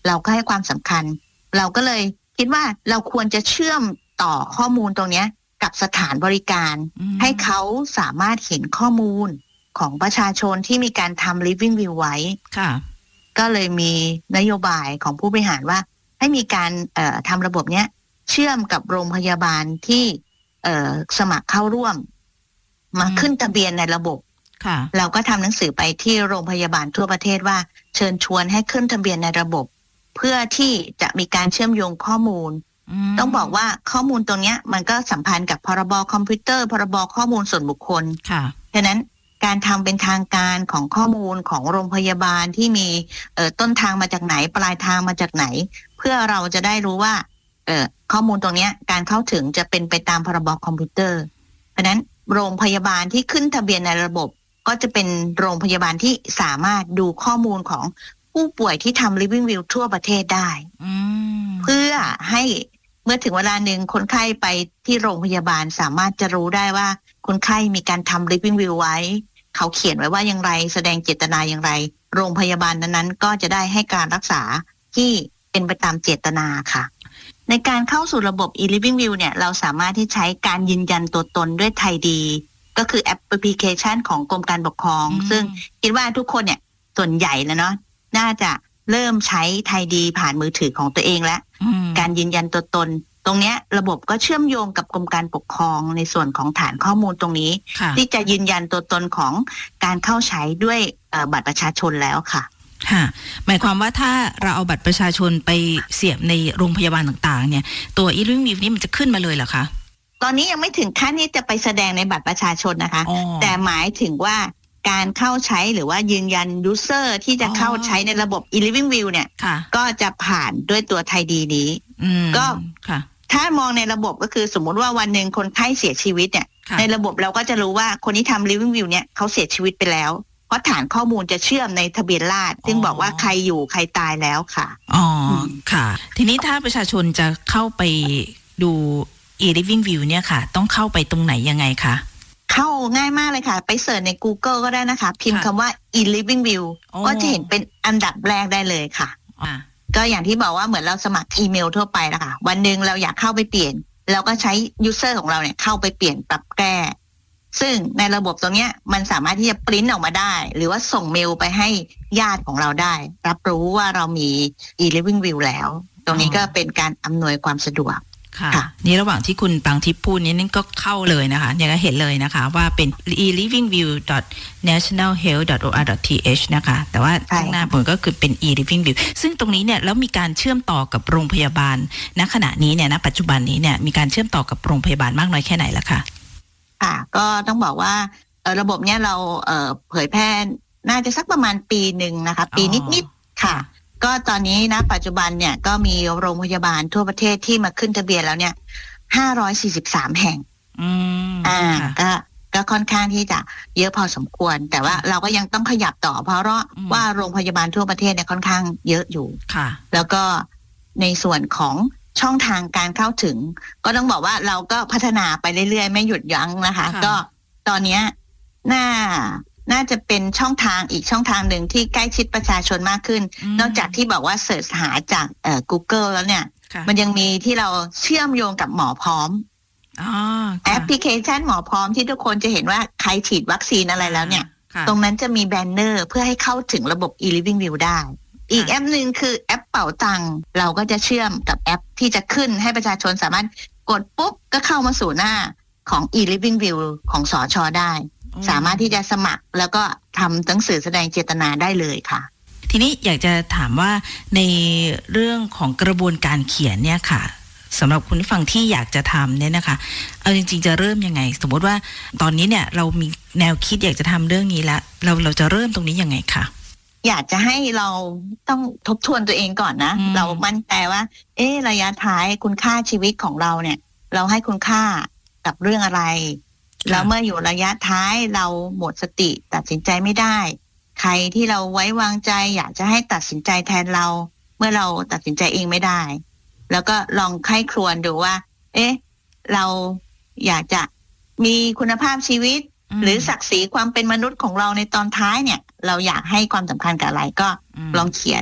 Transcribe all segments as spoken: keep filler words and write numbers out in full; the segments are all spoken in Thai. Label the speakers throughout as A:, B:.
A: เราก็ให้ความสำคัญเราก็เลยคิดว่าเราควรจะเชื่อมต่อข้อมูลตรงนี้กับสถานบริการให้เขาสามารถเห็นข้อมูลของประชาชนที่มีการทำ Living Will ไว้ค่ะก็เลยมีนโยบายของผู้บริหารว่าให้มีการเอ่อทำระบบเนี้ยเชื่อมกับโรงพยาบาลที่เอ่อสมัครเข้าร่วมมาขึ้นทะเบียนในระบบค่ะเราก็ทำหนังสือไปที่โรงพยาบาลทั่วประเทศว่าเชิญชวนให้ขึ้นทะเบียนในระบบเพื่อที่จะมีการเชื่อมโยงข้อมูลต้องบอกว่าข้อมูลตรงนี้มันก็สัมพันธ์กับพรบคอมพิวเตอร์พรบข้อมูลส่วนบุคคลค่ะฉะนั้นการทำเป็นทางการของข้อมูลของโรงพยาบาลที่มีเอ่อต้นทางมาจากไหนปลายทางมาจากไหนเพื่อเราจะได้รู้ว่าเอ่อข้อมูลตรงนี้การเข้าถึงจะเป็นไปตามพรบคอมพิวเตอร์เพราะฉะนั้นโรงพยาบาลที่ขึ้นทะเบียนในระบบก็จะเป็นโรงพยาบาลที่สามารถดูข้อมูลของผู้ป่วยที่ทำ Living Will ทั่วประเทศได้เพื่อให้เมื่อถึงเวลาหนึ่งคนไข้ไปที่โรงพยาบาลสามารถจะรู้ได้ว่าคนไข้มีการทำ Living Will ไว้เขาเขียนไว้ว่าอย่างไรแสดงเจตนาอย่างไรโรงพยาบาลนั้นๆก็จะได้ให้การรักษาที่เป็นไปตามเจตนาค่ะในการเข้าสู่ระบบ e-Living Will เนี่ยเราสามารถที่ใช้การยืนยันตัวตนด้วยไทยดีก็คือแอปพลิเคชันของกรมการปกครองซึ่งคิดว่าทุกคนเนี่ยส่วนใหญ่แล้วเนาะน่าจะเริ่มใช้ไทยดีผ่านมือถือของตัวเองแล้วการยืนยันตัวตนตรงเนี้ยระบบก็เชื่อมโยงกับกรมการปกครองในส่วนของฐานข้อมูลตรงนี้ที่จะยืนยันตัวตนของการเข้าใช้ด้วยบัตรประชาชนแล้วค่ะ
B: ค่ะหมายความว่าถ้าเราเอาบัตรประชาชนไปเสียบในโรงพยาบาลต่างๆเนี่ยตัว e-Living Will นี่มันจะขึ้นมาเลยเหรอคะ
A: ตอนนี้ยังไม่ถึงขั้นที่จะไปแสดงในบัตรประชาชนนะคะแต่หมายถึงว่าการเข้าใช้หรือว่ายืนยัน user ที่จะเข้าใช้ในระบบ e-Living Will เนี่ยก็จะผ่านด้วยตัวไทยดีนี้ก็ถ้ามองในระบบก็คือสมมุติว่าวันหนึ่งคนไข้เสียชีวิตเนี่ยในระบบเราก็จะรู้ว่าคนที่ทำ Living Will เนี่ยเขาเสียชีวิตไปแล้วเพราะฐานข้อมูลจะเชื่อมในทะเบียนราษฎร์ซึ่งบอกว่าใครอยู่ใครตายแล้วค่ะ
B: อ๋อค่ะทีนี้ถ้าประชาชนจะเข้าไปดู e-Living Will เนี่ยค่ะต้องเข้าไปตรงไหนยังไงคะ
A: เข้าง่ายมากเลยค่ะไปเสิร์ชใน Google ก็ได้นะคะพิมพ์คำว่า e-Living Will ก็จะเห็นเป็นอันดับแรกได้เลยค่ะก็อย่างที่บอกว่าเหมือนเราสมัครอีเมลทั่วไปนะคะวันหนึ่งเราอยากเข้าไปเปลี่ยนเราก็ใช้ user ของเราเนี่ยเข้าไปเปลี่ยนปรับแก้ซึ่งในระบบตรงนี้มันสามารถที่จะปริ้นออกมาได้หรือว่าส่งเมลไปให้ญาติของเราได้รับรู้ว่าเรามี e-Living Will แล้วตรงนี้ก็เป็นการอำนวยความสะดวก
B: ค่ะนี่ระหว่างที่คุณปางทิพย์พูดนี้นี่ก็เข้าเลยนะคะเนี่ยก็เห็นเลยนะคะว่าเป็น e living will dot national health dot o r dot t h นะคะแต่ว่าข้างหน้าผมก็คือเป็น e-Living Will ซึ่งตรงนี้เนี่ยแล้วมีการเชื่อมต่อกับโรงพยาบาลณขณะนี้เนี่ยณปัจจุบันนี้เนี่ยมีการเชื่อมต่อกับโรงพยาบาลมากน้อยแค่ไหนล่ะคะ
A: ค่ะก็ต้องบอกว่าระบบเนี้ยเราเผยแพร่น่าจะสักประมาณปีหนึ่งนะคะปีนิดๆค่ะก็ตอนนี้นะปัจจุบันเนี่ยก็มีโรงพยาบาลทั่วประเทศที่มาขึ้นทะเบียนแล้วเนี่ยห้าร้อยสี่สิบสามแห่ง
B: อืม
A: อ่าก็ก็ค่อนข้างที่จะเยอะพอสมควรแต่ว่าเราก็ยังต้องขยับต่อเพราะว่าโรงพยาบาลทั่วประเทศเนี่ยค่อนข้างเยอะอยู่
B: ค่ะ
A: แล้วก็ในส่วนของช่องทางการเข้าถึงก็ต้องบอกว่าเราก็พัฒนาไปเรื่อยๆไม่หยุดยั้งนะคะก็ตอนนี้น่าน่าจะเป็นช่องทางอีกช่องทางหนึ่งที่ใกล้ชิดประชาชนมากขึ้นนอกจากที่บอกว่าเสิร์ชหาจากเอ่อ Google แล้วเนี่ยมันยังมีที่เราเชื่อมโยงกับหมอพร้อมแอปพลิเคชันหมอพร้อมที่ทุกคนจะเห็นว่าใครฉีดวัคซีนอะไรแล้วเนี่ยตรงนั้นจะมีแบนเนอร์เพื่อให้เข้าถึงระบบ e-Living Will ได้อีกแอปหนึ่งคือแอปเป๋าตังค์เราก็จะเชื่อมกับแอปที่จะขึ้นให้ประชาชนสามารถกดปุ๊บก็เข้ามาสู่หน้าของ e-Living Will ของสช.ได้สามารถที่จะสมัครแล้วก็ทำหนังสือแสดงเจตนาได้เลยค่ะ
B: ทีนี้อยากจะถามว่าในเรื่องของกระบวนการเขียนเนี่ยค่ะสำหรับคุณผู้ฟังที่อยากจะทำเนี่ยนะคะเอาจริงๆจะเริ่มยังไงสมมติว่าตอนนี้เนี่ยเรามีแนวคิดอยากจะทำเรื่องนี้แล้วเราเราจะเริ่มตรงนี้ยังไงคะ
A: อยากจะให้เราต้องทบทวนตัวเองก่อนนะเรามั่นใจว่าเอ๊ะระยะท้ายคุณค่าชีวิตของเราเนี่ยเราให้คุณค่ากับเรื่องอะไรแล้วเมื่ออยู่ระยะท้ายเราหมดสติตัดสินใจไม่ได้ใครที่เราไว้วางใจอยากจะให้ตัดสินใจแทนเราเมื่อเราตัดสินใจเองไม่ได้แล้วก็ลองไข้ครวญดูว่าเอ๊ะเราอยากจะมีคุณภาพชีวิตหรือศักดิ์ศรีความเป็นมนุษย์ของเราในตอนท้ายเนี่ยเราอยากให้ความสำคัญกับอะไรก็ลองเขียน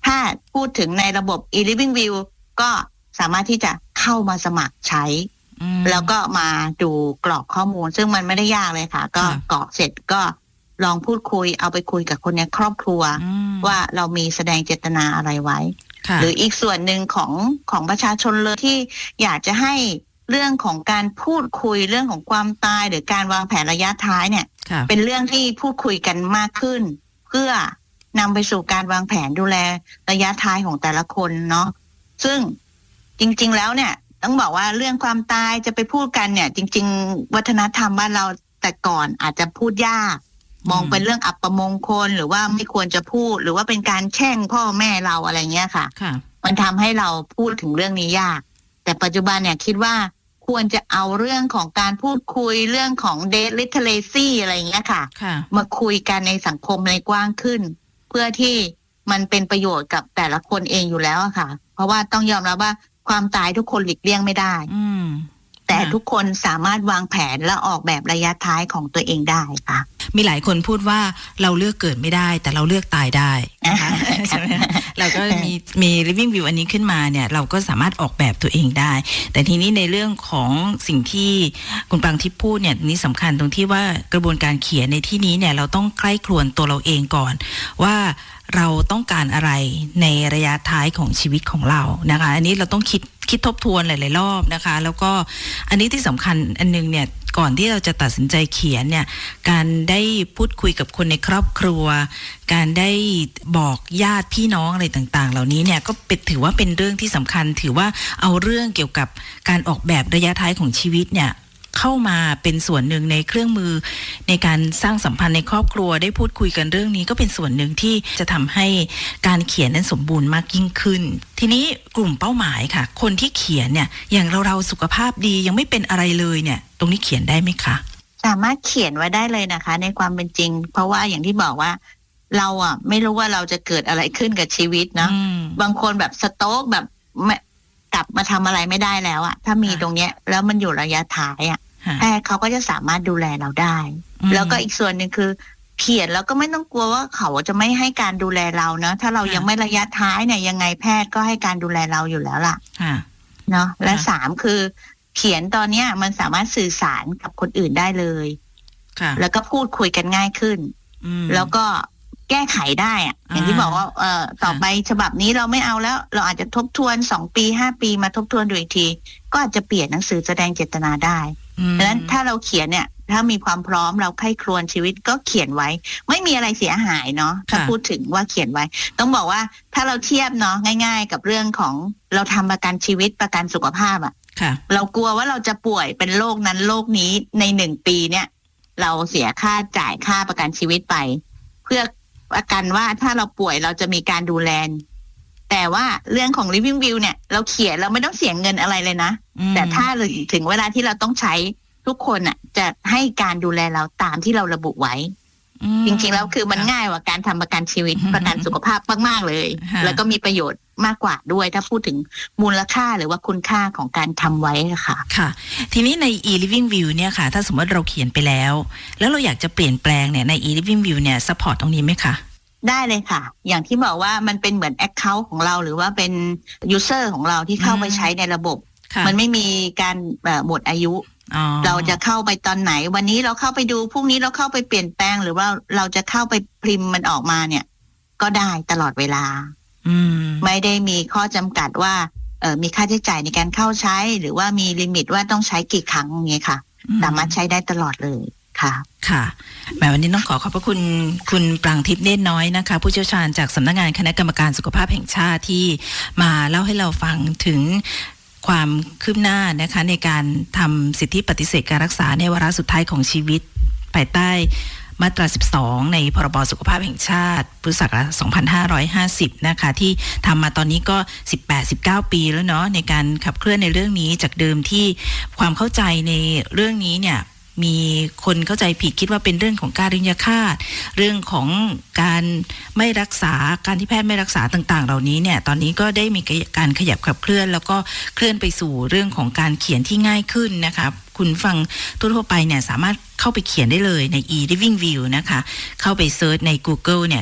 A: ถ้าพูดถึงในระบบ e-living view ก็สามารถที่จะเข้ามาสมัครใช้แล้วก็มาดูกรอกข้อมูลซึ่งมันไม่ได้ยากเลยค่ะก็กรอกเสร็จก็ลองพูดคุยเอาไปคุยกับคนในครอบครัวว่าเรามีแสดงเจตนาอะไรไว้หรืออีกส่วนหนึ่งของของประชาชนเลยที่อยากจะให้เรื่องของการพูดคุยเรื่องของความตายหรือการวางแผนระยะท้ายเนี่ยเป็นเรื่องที่พูดคุยกันมากขึ้นเพื่อนำไปสู่การวางแผนดูแลระยะท้ายของแต่ละคนเนาะซึ่งจริงๆแล้วเนี่ยต้องบอกว่าเรื่องความตายจะไปพูดกันเนี่ยจริงๆวัฒนธรรมบ้านเราแต่ก่อนอาจจะพูดยากมองเป็นเรื่องอัปมงคลหรือว่าไม่ควรจะพูดหรือว่าเป็นการแช่งพ่อแม่เราอะไรเงี้ยค่ะมันทำให้เราพูดถึงเรื่องนี้ยากแต่ปัจจุบันเนี่ยคิดว่าควรจะเอาเรื่องของการพูดคุยเรื่องของ Death Literacy อะไรเงี้ยค่ะมาคุยกันในสังคมในกว้างขึ้นเพื่อที่มันเป็นประโยชน์กับแต่ละคนเองอยู่แล้วค่ะเพราะว่าต้องยอมรับว่าความตายทุกคนหลีกเลี่ยงไม่ได้แต่ทุกคนสามารถวางแผนและออกแบบระยะท้ายของตัวเองได้ค่ะ
B: มีหลายคนพูดว่าเราเลือกเกิดไม่ได้แต่เราเลือกตายได้นะคะใช่ไหมเราก็มีมี living view อันนี้ขึ้นมาเนี่ยเราก็สามารถออกแบบตัวเองได้แต่ทีนี้ในเรื่องของสิ่งที่คุณปรางทิพย์พูดเนี่ยนี้สำคัญตรงที่ว่ากระบวนการเขียนในที่นี้เนี่ยเราต้องใกล้ครวนตัวเราเองก่อนว่าเราต้องการอะไรในระยะท้ายของชีวิตของเรานะคะอันนี้เราต้องคิดคิดทบทวนหลายๆรอบนะคะแล้วก็อันนี้ที่สำคัญอันนึงเนี่ยก่อนที่เราจะตัดสินใจเขียนเนี่ยการได้พูดคุยกับคนในครอบครัวการได้บอกญาติพี่น้องอะไรต่างๆเหล่านี้เนี่ยก็เป็นถือว่าเป็นเรื่องที่สำคัญถือว่าเอาเรื่องเกี่ยวกับการออกแบบระยะท้ายของชีวิตเนี่ยเข้ามาเป็นส่วนหนึ่งในเครื่องมือในการสร้างสัมพันธ์ในครอบครัวได้พูดคุยกันเรื่องนี้ก็เป็นส่วนหนึ่งที่จะทำให้การเขียนนั้นสมบูรณ์มากยิ่งขึ้นทีนี้กลุ่มเป้าหมายค่ะคนที่เขียนเนี่ยอย่างเราเราสุขภาพดียังไม่เป็นอะไรเลยเนี่ยตรงนี้เขียนได้ไหมคะ
A: สามารถเขียนไว้ได้เลยนะคะในความเป็นจริงเพราะว่าอย่างที่บอกว่าเราอ่ะไม่รู้ว่าเราจะเกิดอะไรขึ้นกับชีวิตเนาะบางคนแบบสโตรกแบบกลับมาทำอะไรไม่ได้แล้วอ่ะถ้ามีตรงเนี้ยแล้วมันอยู่ระยะท้ายอ่ะแพทย์เขาก็จะสามารถดูแลเราได้แล้วก็อีกส่วนหนึ่งคือเขียนแล้วก็ไม่ต้องกลัวว่าเขาจะไม่ให้การดูแลเราเนาะถ้าเรายังไม่ระยะท้ายเนี่ยยังไงแพทย์ก็ให้การดูแลเราอยู่แล้วล่ะเนาะและสามคือเขียนตอนเนี้ยมันสามารถสื่อสารกับคนอื่นได้เลยแล้วก็พูดคุยกันง่ายขึ้นแล้วก็แก้ไขได้อะอย่างที่บอกว่าเอ่อต่อไปฉบับนี้เราไม่เอาแล้วเราอาจจะทบทวนสองปีห้าปีมาทบทวนดูอีกทีก็อาจจะเปลี่ยนหนังสือแสดงเจตนาได้ดังนั้นถ้าเราเขียนเนี่ยถ้ามีความพร้อมเราใคร่ครวญชีวิตก็เขียนไว้ไม่มีอะไรเสียหายเนาะถ้าพูดถึงว่าเขียนไว้ต้องบอกว่าถ้าเราเทียบเนาะง่ายๆกับเรื่องของเราทำประกันชีวิตประกันสุขภาพอะเรากลัวว่าเราจะป่วยเป็นโรคนั้นโรคนี้ในหนึ่งปีเนี่ยเราเสียค่าจ่ายค่าประกันชีวิตไปเพื่อประกันว่าถ้าเราป่วยเราจะมีการดูแลแต่ว่าเรื่องของ living view เนี่ยเราเขียนเราไม่ต้องเสียเงินอะไรเลยนะแต่ถ้าถึงเวลาที่เราต้องใช้ทุกคนอ่ะจะให้การดูแลเราตามที่เราระบุไว้จริงๆแล้วคือมันง่ายกว่าการทำประกันชีวิตประกันสุขภาพมากๆเลยแล้วก็มีประโยชน์มากกว่าด้วยถ้าพูดถึงมูลค่าหรือว่าคุณค่าของการทำไว้ค่ะ
B: ค่ะทีนี้ใน e-living view เนี่ยค่ะถ้าสมมติเราเขียนไปแล้วแล้วเราอยากจะเปลี่ยนแปลงเนี่ยใน e-living view เนี่ยซัพพอร์ตตรงนี้ไหมคะ
A: ได้เลยค่ะอย่างที่บอกว่ามันเป็นเหมือน account ของเราหรือว่าเป็น user ของเราที่เข้าไปใช้ในระบบมันไม่มีการหมดอายุเราจะเข้าไปตอนไหนวันนี้เราเข้าไปดูพรุ่งนี้เราเข้าไปเปลี่ยนแปลงหรือว่าเราจะเข้าไปพิมพ์มันออกมาเนี่ยก็ได้ตลอดเวลาไม่ได้มีข้อจำกัดว่าเออมีค่าใช้จ่ายในการเข้าใช้หรือว่ามีลิมิตว่าต้องใช้กี่ครั้งอย่างเงี้ยค่ะสามารถใช้ได้ตลอดเลยค่ะ
B: ค่ะแม้วันนี้ต้องขอขอบพระคุณคุณปรางทิพย์เนตรน้อยนะคะผู้เชี่ยวชาญจากสำนักงานคณะกรรมการสุขภาพแห่งชาติที่มาเล่าให้เราฟังถึงความคืบหน้านะคะในการทำสิทธิปฏิเสธการรักษาในวาระสุดท้ายของชีวิตภายใต้มาตราสิบสองในพรบสุขภาพแห่งชาติพุทธศักราชสองพันห้าร้อยห้าสิบนะคะที่ทำมาตอนนี้ก็ สิบแปด สิบเก้า ปีแล้วเนาะในการขับเคลื่อนในเรื่องนี้จากเดิมที่ความเข้าใจในเรื่องนี้เนี่ยมีคนเข้าใจผิดคิดว่าเป็นเรื่องของการริญญาฆาตเรื่องของการไม่รักษาการที่แพทย์ไม่รักษาต่างๆเหล่านี้เนี่ยตอนนี้ก็ได้มีการขยับขับเคลื่อนแล้วก็เคลื่อนไปสู่เรื่องของการเขียนที่ง่ายขึ้นนะคะคุณฟังทั่วๆไปเนี่ยสามารถเข้าไปเขียนได้เลยใน e-living view นะคะเข้าไปเซิร์ชใน Google เนี่ยนิ้น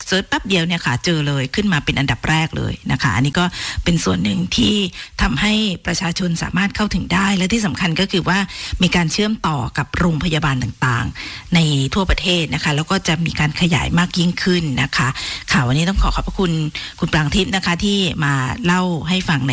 B: เซิร์ชแป๊บเดียวเนี่ยค่ะเจอเลยขึ้นมาเป็นอันดับแรกเลยนะคะอันนี้ก็เป็นส่วนหนึ่งที่ทำให้ประชาชนสามารถเข้าถึงได้และที่สำคัญก็คือว่ามีการเชื่อมต่อกับโรงพยาบาลต่างๆในทั่วประเทศนะคะแล้วก็จะมีการขยายมากยิ่งขึ้นนะคะค่ะวันนี้ต้องขอขอบพระคุณคุณปรางทิพย์นะคะที่มาเล่าให้ฟังใน